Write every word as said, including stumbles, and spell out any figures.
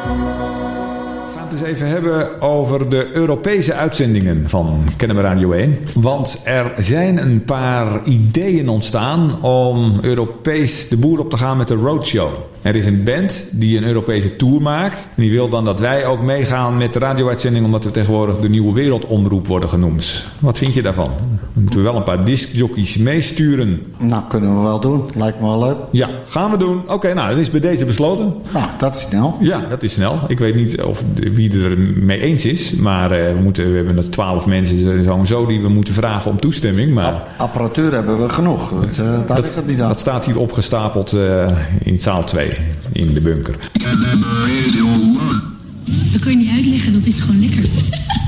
Het eens even hebben over de Europese uitzendingen van Kennemer Radio één. Want er zijn een paar ideeën ontstaan om Europees de boer op te gaan met de roadshow. Er is een band die een Europese tour maakt. En die wil dan dat wij ook meegaan met de radio-uitzending, omdat we tegenwoordig de nieuwe wereldomroep worden genoemd. Wat vind je daarvan? Dan moeten we wel een paar discjockeys meesturen. Nou, kunnen we wel doen. Lijkt me wel leuk. Ja, gaan we doen. Oké, okay, nou, dan is bij deze besloten. Nou, dat is snel. Ja, dat is snel. Ik weet niet of wie er mee eens is. Maar uh, we, moeten, we hebben er twaalf mensen sowieso die we moeten vragen om toestemming. Maar App- apparatuur hebben we genoeg. Dus, uh, daar dat, ligt het niet aan. Dat staat hier opgestapeld uh, in zaal twee. In de bunker. Dat kun je niet uitleggen, dat is gewoon lekker.